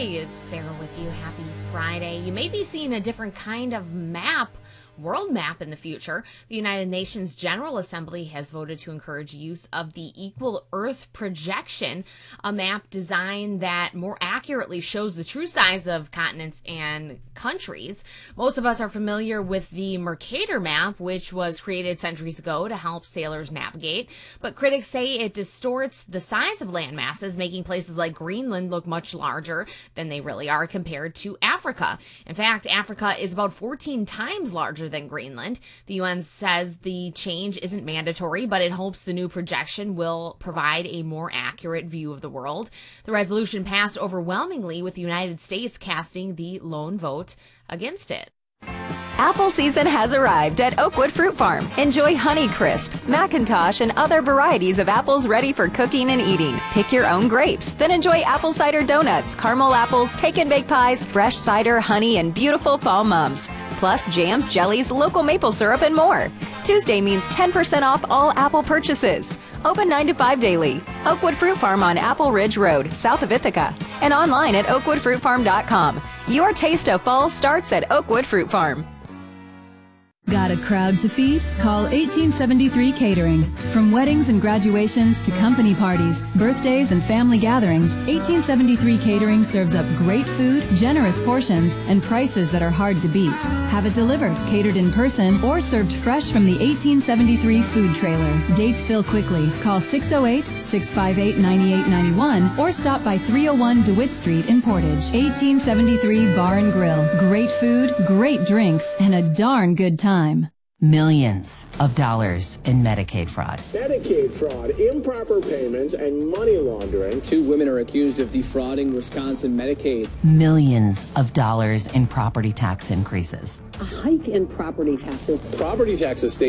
Hey, it's Sarah with you. Happy Friday. You may be seeing a different kind of world map in the future. The United Nations General Assembly has voted to encourage use of the Equal Earth Projection, a map designed that more accurately shows the true size of continents and countries. Most of us are familiar with the Mercator map, which was created centuries ago to help sailors navigate, but critics say it distorts the size of land masses, making places like Greenland look much larger than they really are compared to Africa. In fact, Africa is about 14 times larger than Greenland. The UN says the change isn't mandatory, but it hopes the new projection will provide a more accurate view of the world. The resolution passed overwhelmingly, with the United States casting the lone vote against it. Apple season has arrived at Oakwood Fruit Farm. Enjoy Honeycrisp, McIntosh, and other varieties of apples ready for cooking and eating. Pick your own grapes, then enjoy apple cider donuts, caramel apples, take and bake pies, fresh cider, honey, and beautiful fall mums. Plus jams, jellies, local maple syrup, and more. Tuesday means 10% off all Apple purchases. Open 9 to 5 daily. Oakwood Fruit Farm on Apple Ridge Road, south of Ithaca. And online at oakwoodfruitfarm.com. Your taste of fall starts at Oakwood Fruit Farm. Got a crowd to feed? Call 1873 Catering. From weddings and graduations to company parties, birthdays, and family gatherings, 1873 Catering serves up great food, generous portions, and prices that are hard to beat. Have it delivered, catered in person, or served fresh from the 1873 food trailer. Dates fill quickly. Call 608-658-9891 or stop by 301 DeWitt Street in Portage. 1873 Bar and Grill. Great food, great drinks, and a darn good time. Millions of dollars in Medicaid fraud. Medicaid fraud, improper payments, and money laundering. 2 women are accused of defrauding Wisconsin Medicaid. Millions of dollars in property tax increases. A hike in property taxes. Property taxes